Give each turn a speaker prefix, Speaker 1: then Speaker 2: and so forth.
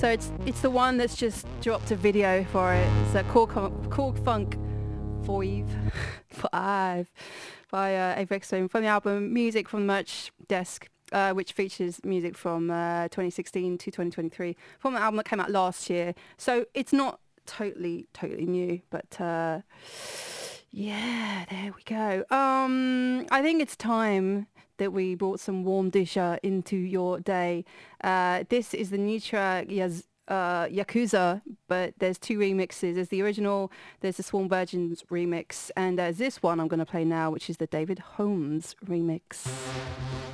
Speaker 1: So it's the one that's just dropped a video for it. It's a Cool Funk 5 by Avex Swim from the album Music from the Merch Desk, which features music from 2016 to 2023 from the album that came out last year. So it's not totally new, but yeah, there we go. I think it's time that we brought some warm disher into your day. This is the new track Yakuza, but there's two remixes. There's the original, there's the Swarm Virgins remix, and there's this one I'm going to play now, which is the David Holmes remix.